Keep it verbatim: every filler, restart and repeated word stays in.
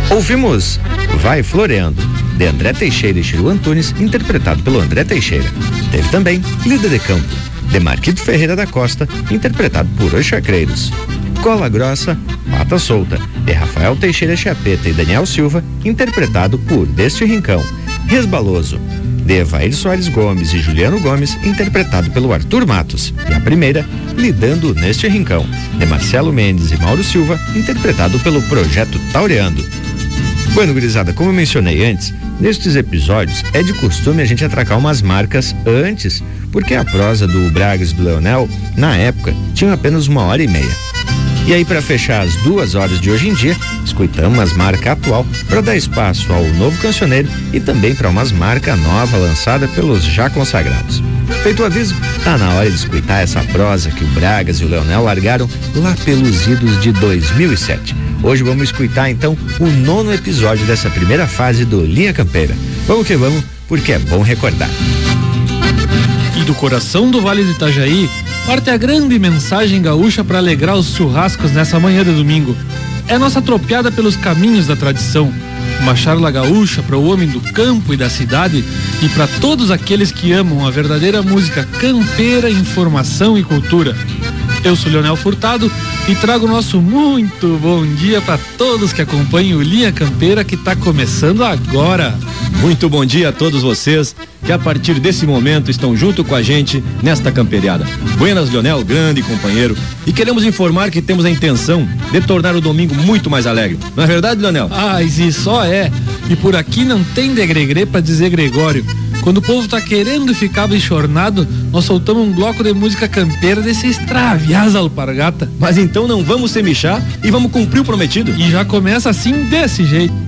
Ouvimos Vai Floreando, de André Teixeira e Chiru Antunes, interpretado pelo André Teixeira. Teve também Líder de Campo, de Marquito Ferreira da Costa, interpretado por Os Chacreiros. Cola Grossa, Pata Solta, de Rafael Teixeira Chiapeta e Daniel Silva, interpretado por Deste Rincão. Resbaloso, de Evair Soares Gomes e Juliano Gomes, interpretado pelo Arthur Matos. E a primeira, Lidando Neste Rincão, de Marcelo Mendes e Mauro Silva, interpretado pelo Projeto Taureando. Bueno, gurizada, como eu mencionei antes, nestes episódios é de costume a gente atracar umas marcas antes, porque a prosa do Bragas e do Leonel, na época, tinha apenas uma hora e meia. E aí, para fechar as duas horas de hoje em dia, escutamos umas marcas atual para dar espaço ao novo cancioneiro e também para umas marcas nova lançada pelos já consagrados. Feito o aviso, tá na hora de escutar essa prosa que o Bragas e o Leonel largaram lá pelos idos de dois mil e sete. Hoje vamos escutar então o nono episódio dessa primeira fase do Linha Campeira. Vamos que vamos, porque é bom recordar. E do coração do Vale do Itajaí parte a grande mensagem gaúcha para alegrar os churrascos nessa manhã de domingo. É nossa tropeada pelos caminhos da tradição, uma charla gaúcha para o homem do campo e da cidade e para todos aqueles que amam a verdadeira música campeira, informação e cultura. Eu sou Leonel Furtado e trago o nosso muito bom dia para todos que acompanham o Linha Campeira, que está começando agora. Muito bom dia a todos vocês que a partir desse momento estão junto com a gente nesta camperiada. Buenas, Leonel, grande companheiro, e queremos informar que temos a intenção de tornar o domingo muito mais alegre. Não é verdade, Leonel? Ah, e só é. E por aqui não tem degregre para dizer Gregório. Quando o povo tá querendo ficar bichornado, nós soltamos um bloco de música campeira desse extraviar as alpargata. Mas então não vamos se mexer e vamos cumprir o prometido. E já começa assim, desse jeito.